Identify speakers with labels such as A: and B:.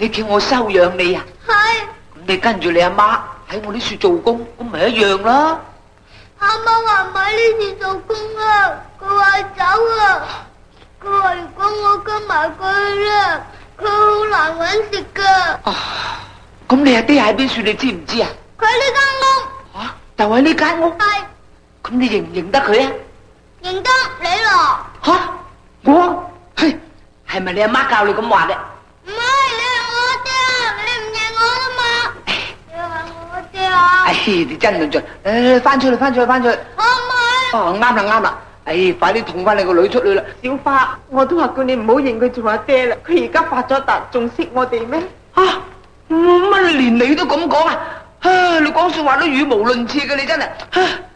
A: 你叫我收養你啊？
B: 係。
A: 咁你跟住你阿媽喺我呢處做工，咁咪一樣啦。
B: 阿媽話唔喺呢處做工啊，佢話走啊。佢話如果我跟埋佢咧，佢好難搵食噶。
A: 咁你阿爹喺邊處？你知唔知啊？
B: 佢喺呢間屋。
A: 吓，就喺呢間屋。
B: 係。
A: 咁你認唔認得佢啊？
B: 認得你咯。
A: 吓，我係咪你阿媽教你咁話嘅？
B: 唔係，你係我阿爹啊！你唔認我啦嘛？你係我阿爹啊！
A: 你真論盡，翻出去。
B: 我唔係。
A: 啱啦。快啲同翻你個女出去啦！
C: 小花，我都話叫你唔好認佢做阿爹啦，佢而家發咗達，仲識我哋咩？
A: 乜連你都咁講啊？你講說話都語無倫次嘅，你真係。